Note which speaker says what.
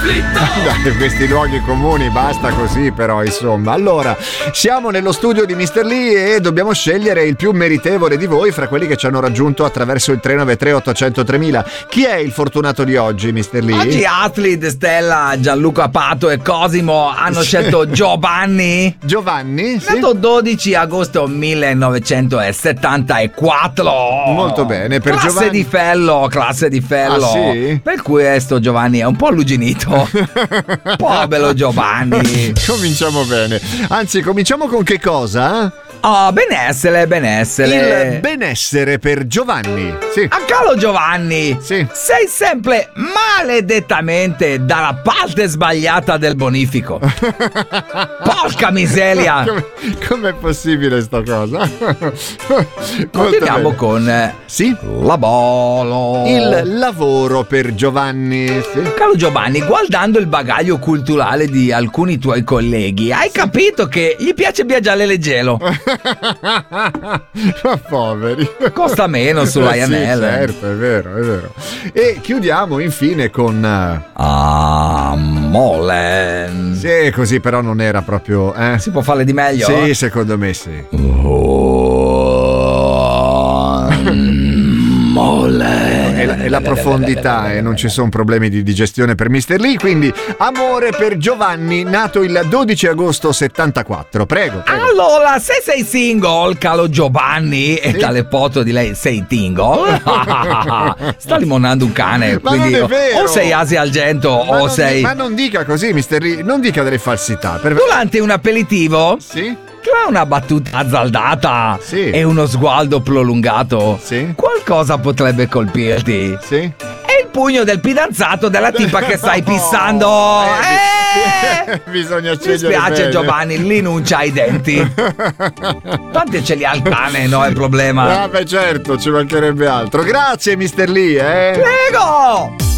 Speaker 1: Dai, questi luoghi comuni, basta così però, insomma. Allora, siamo nello studio di Mr. Lee e dobbiamo scegliere il più meritevole di voi fra quelli che ci hanno raggiunto attraverso il 393 800 3000. Chi è il fortunato di oggi, Mr. Lee?
Speaker 2: Oggi Atlid, Stella, Gianluca Pato e Cosimo hanno scelto Giovanni.
Speaker 1: Giovanni? Sì.
Speaker 2: Nato 12 agosto 1974.
Speaker 1: Molto bene, per
Speaker 2: classe
Speaker 1: Giovanni.
Speaker 2: Classe di fello.
Speaker 1: Ah, sì?
Speaker 2: Per cui sto Giovanni è un po' alluginito. Povero Giovanni.
Speaker 1: Cominciamo bene. Anzi, cominciamo con che cosa?
Speaker 2: Benessere.
Speaker 1: Il benessere per Giovanni. Sì.
Speaker 2: A calo Giovanni,
Speaker 1: Sì.
Speaker 2: sei sempre maledettamente dalla parte sbagliata del bonifico. Porca miseria.
Speaker 1: Com'è possibile sta cosa?
Speaker 2: Continuiamo con
Speaker 1: sì?
Speaker 2: lavoro.
Speaker 1: Il lavoro per Giovanni. Sì.
Speaker 2: Caro Giovanni, guardando il bagaglio culturale di alcuni tuoi colleghi, hai capito che gli piace viaggiare leggero.
Speaker 1: Ma poveri.
Speaker 2: Costa meno su Ryanair.
Speaker 1: Sì, certo, è vero. E chiudiamo infine con
Speaker 2: mole.
Speaker 1: sì, così però non era proprio
Speaker 2: Si può fare di meglio?
Speaker 1: Sì, secondo me sì.
Speaker 2: Mole.
Speaker 1: E la profondità e non ci sono problemi di digestione per Mr. Lee, quindi amore per Giovanni, nato il 12 agosto 74. Prego.
Speaker 2: Allora, se sei single, caro Giovanni, e dalle foto di lei sei tingle, sta limonando un cane.
Speaker 1: Ma
Speaker 2: quindi
Speaker 1: non è vero.
Speaker 2: o sei Asia Argento
Speaker 1: Ma
Speaker 2: o
Speaker 1: non
Speaker 2: sei...
Speaker 1: ma non dica così, Mr. Lee, non dica delle falsità.
Speaker 2: Durante un aperitivo,
Speaker 1: Sì?
Speaker 2: tra una battuta azzardata
Speaker 1: Sì.
Speaker 2: e uno sguardo prolungato,
Speaker 1: Sì.
Speaker 2: qualcosa potrebbe colpirti.
Speaker 1: Sì?
Speaker 2: È il pugno del fidanzato della tipa che stai pissando.
Speaker 1: Bisogna
Speaker 2: Mi
Speaker 1: scegliere
Speaker 2: spiace
Speaker 1: bene.
Speaker 2: Giovanni, lì non c'hai i denti. Tanti ce li ha il cane, no è il problema.
Speaker 1: Ah beh certo, ci mancherebbe altro. Grazie Mr. Lee,
Speaker 2: Prego!